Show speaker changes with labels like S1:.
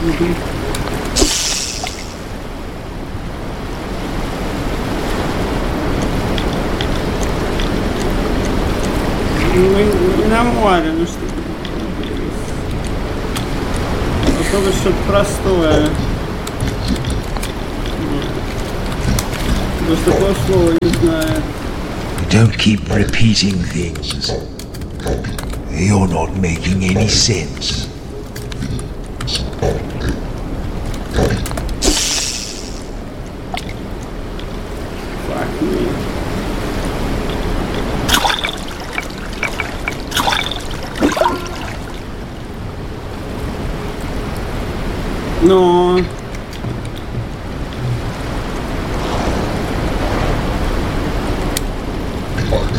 S1: Нормально, ну что. Только что-то простое. Просто такого слова не знаю.
S2: Don't keep repeating things. You're not making any sense.
S1: Fuck me. No.